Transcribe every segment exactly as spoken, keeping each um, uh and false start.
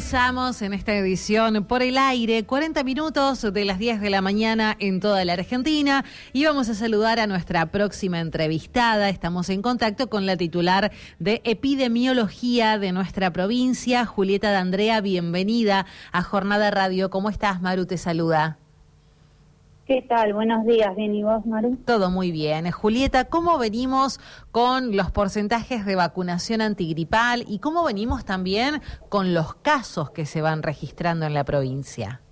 Avanzamos en esta edición por el aire, cuarenta minutos de las diez de la mañana en toda la Argentina, y vamos a saludar a nuestra próxima entrevistada. Estamos en contacto con la titular de epidemiología de nuestra provincia, Julieta D'Andrea. Bienvenida a Jornada Radio. ¿Cómo estás, Maru? Te saluda. ¿Qué tal? Buenos días. ¿Bien y vos, Maru? Todo muy bien. Julieta, ¿cómo venimos con los porcentajes de vacunación antigripal y cómo venimos también con los casos que se van registrando en la provincia?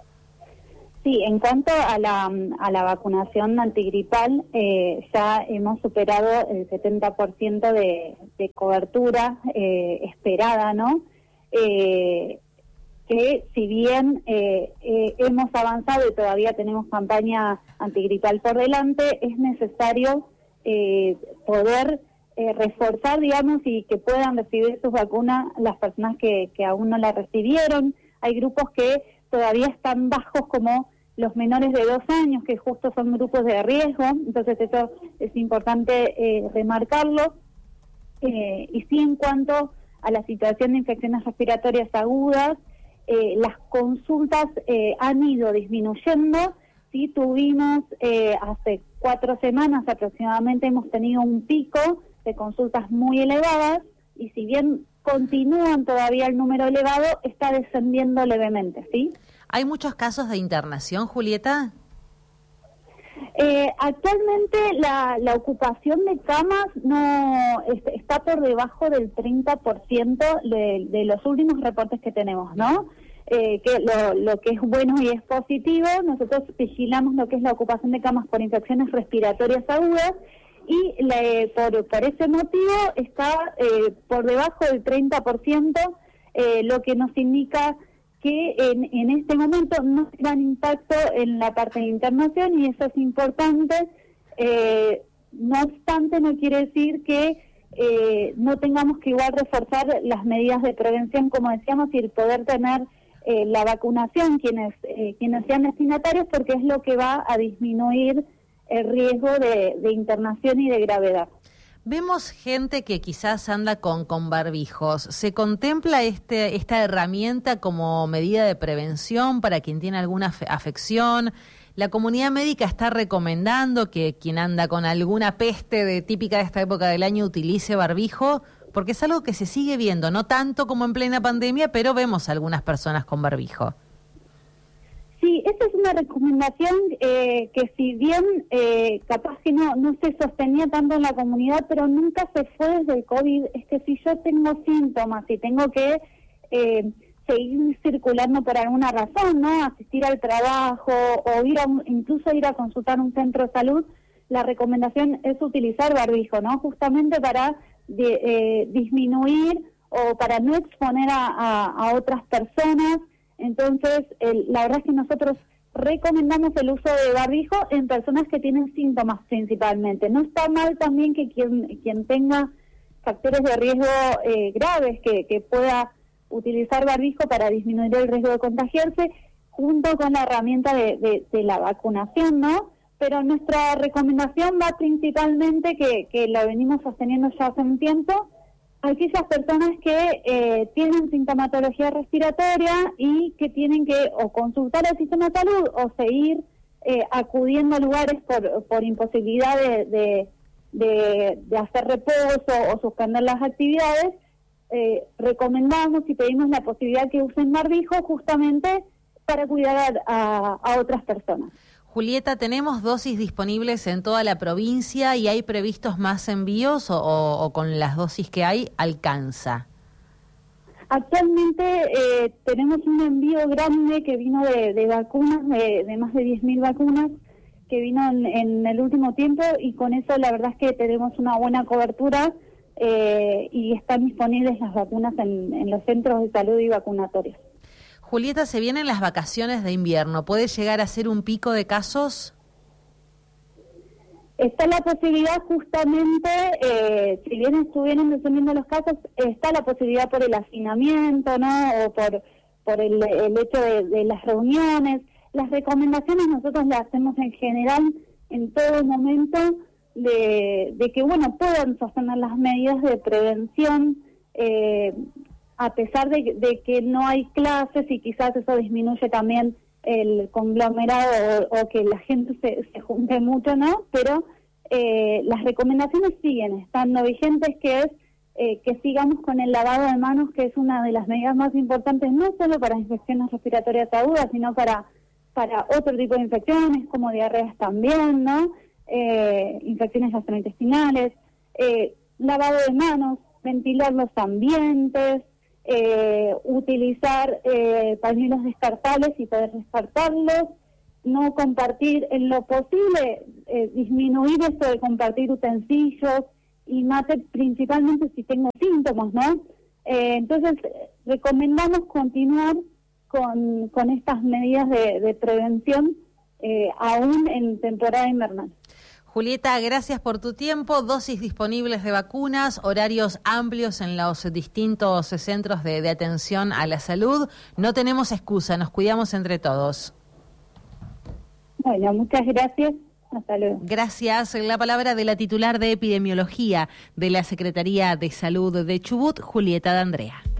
Sí, en cuanto a la, a la vacunación antigripal, eh, ya hemos superado el setenta por ciento de, de cobertura eh, esperada, ¿no? Eh, que si bien eh, eh, hemos avanzado y todavía tenemos campaña antigripal por delante, es necesario eh, poder eh, reforzar, digamos, y que puedan recibir sus vacunas las personas que, que aún no la recibieron. Hay grupos que todavía están bajos, como los menores de dos años, que justo son grupos de riesgo, entonces eso es importante eh, remarcarlo. Eh, y sí, en cuanto a la situación de infecciones respiratorias agudas, Eh, las consultas eh, han ido disminuyendo. Sí, tuvimos eh, hace cuatro semanas aproximadamente, hemos tenido un pico de consultas muy elevadas, y si bien continúan todavía el número elevado, está descendiendo levemente, ¿sí? ¿Hay muchos casos de internación, Julieta? Eh, actualmente la, la ocupación de camas no es, está por debajo del treinta por ciento de, de los últimos reportes que tenemos, ¿no? Eh, que lo, lo que es bueno y es positivo. Nosotros vigilamos lo que es la ocupación de camas por infecciones respiratorias agudas, y la, por, por ese motivo está eh, por debajo del treinta por ciento, eh, lo que nos indica que en, en este momento no hay gran impacto en la parte de internación, y eso es importante. Eh, no obstante, no quiere decir que eh, no tengamos que igual reforzar las medidas de prevención, como decíamos, y el poder tener eh, la vacunación quienes, eh, quienes sean destinatarios, porque es lo que va a disminuir el riesgo de, de internación y de gravedad. Vemos gente que quizás anda con, con barbijos. ¿Se contempla este, esta herramienta como medida de prevención para quien tiene alguna afección? ¿La comunidad médica está recomendando que quien anda con alguna peste de, típica de esta época del año utilice barbijo? Porque es algo que se sigue viendo, no tanto como en plena pandemia, pero vemos algunas personas con barbijo. Sí, esa es una recomendación eh, que si bien eh, capaz que no, no se sostenía tanto en la comunidad, pero nunca se fue desde el COVID. Es que si yo tengo síntomas y tengo que eh, seguir circulando por alguna razón, ¿no? Asistir al trabajo o ir a un, incluso ir a consultar un centro de salud, la recomendación es utilizar barbijo, ¿no? Justamente para de, eh, disminuir o para no exponer a, a, a otras personas. Entonces, el, la verdad es que nosotros recomendamos el uso de barbijo en personas que tienen síntomas principalmente. No está mal también que quien, quien tenga factores de riesgo eh, graves, que, que pueda utilizar barbijo para disminuir el riesgo de contagiarse, junto con la herramienta de, de, de la vacunación, ¿no? Pero nuestra recomendación va principalmente, que, que la venimos sosteniendo ya hace un tiempo, aquellas personas que eh, tienen sintomatología respiratoria y que tienen que o consultar al sistema de salud o seguir eh, acudiendo a lugares por, por imposibilidad de, de, de, de hacer reposo o suspender las actividades, eh, recomendamos y pedimos la posibilidad que usen barbijo justamente para cuidar a, a otras personas. Julieta, ¿tenemos dosis disponibles en toda la provincia y hay previstos más envíos o, o, o con las dosis que hay alcanza? Actualmente eh, tenemos un envío grande que vino de, de vacunas, de, de más de diez mil vacunas, que vino en, en el último tiempo, y con eso la verdad es que tenemos una buena cobertura eh, y están disponibles las vacunas en, en los centros de salud y vacunatorios. Julieta, se vienen las vacaciones de invierno. ¿Puede llegar a ser un pico de casos? Está la posibilidad justamente, eh, si bien estuvieron descendiendo los casos, está la posibilidad por el hacinamiento, ¿no? O por, por el, el hecho de, de las reuniones. Las recomendaciones nosotros las hacemos en general en todo momento de, de que, bueno, puedan sostener las medidas de prevención, eh, a pesar de, de que no hay clases y quizás eso disminuye también el conglomerado o, o que la gente se, se junte mucho, ¿no? Pero eh, las recomendaciones siguen estando vigentes, que es eh, que sigamos con el lavado de manos, que es una de las medidas más importantes, no solo para infecciones respiratorias agudas, sino para, para otro tipo de infecciones, como diarreas también, ¿no? Eh, infecciones gastrointestinales, eh, lavado de manos, ventilar los ambientes, eh, utilizar eh, pañuelos descartables y poder descartarlos, no compartir en lo posible, eh, disminuir esto de compartir utensilios y mate, principalmente si tengo síntomas, ¿no? Eh, entonces, recomendamos continuar con, con estas medidas de, de prevención, eh, aún en temporada invernal. Julieta, gracias por tu tiempo. Dosis disponibles de vacunas, horarios amplios en los distintos centros de, de atención a la salud. No tenemos excusa, nos cuidamos entre todos. Bueno, muchas gracias. Hasta luego. Gracias. La palabra de la titular de Epidemiología de la Secretaría de Salud de Chubut, Julieta D'Andrea.